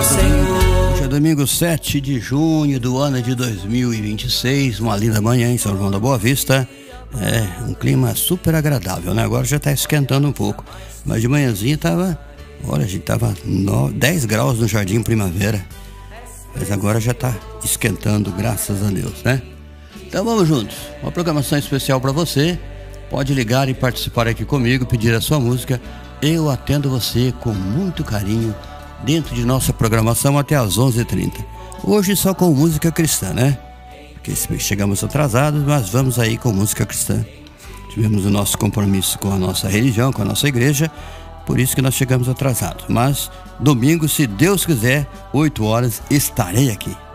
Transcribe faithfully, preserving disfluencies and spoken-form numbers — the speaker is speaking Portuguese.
Senhor. Hoje é domingo sete de junho do ano de dois mil e vinte e seis, uma linda manhã em São João da Boa Vista. É um clima super agradável, né? Agora já está esquentando um pouco, mas de manhãzinha tava, olha, a gente tava dez graus no Jardim Primavera, mas agora já está esquentando, graças a Deus, né? Então vamos juntos, uma programação especial para você. Pode ligar e participar aqui comigo, pedir a sua música. Eu atendo você com muito carinho dentro de nossa programação até às onze e trinta. Hoje só com música cristã, né? Porque chegamos atrasados, mas vamos aí com música cristã. Tivemos o nosso compromisso com a nossa religião, com a nossa igreja, por isso que nós chegamos atrasados. Mas domingo, se Deus quiser, oito horas, estarei aqui.